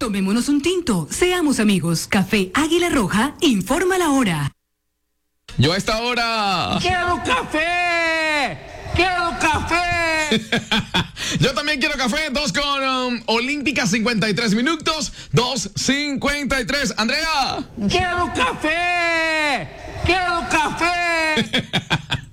Tomémonos un tinto, seamos amigos. Café Águila Roja, informa la hora. Yo a esta hora. ¡Quiero café! ¡Quiero café! Yo también quiero café. 2 con Olímpica, 53 minutos. 2:53. Andrea. ¡Quiero café! ¡Quiero café!